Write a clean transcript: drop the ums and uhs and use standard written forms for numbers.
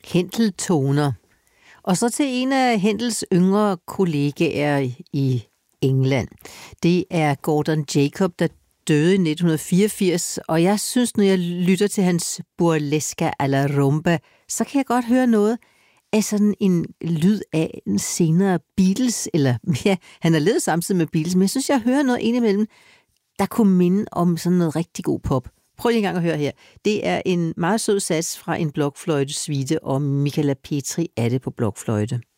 Händel-toner. Og så til en af Händels yngre kollegaer i England. Det er Gordon Jacob, der døde i 1984, og jeg synes, når jeg lytter til hans Burlesca alla rumba, så kan jeg godt høre noget af sådan en lyd af en senere Beatles, eller ja, han har levet samtidig med Beatles, men jeg synes, jeg hører noget indimellem, der kunne minde om sådan noget rigtig god pop. Prøv lige en gang at høre her. Det er en meget sød sats fra en blokfløjte-suite, og Michala Petri er det på blokfløjte.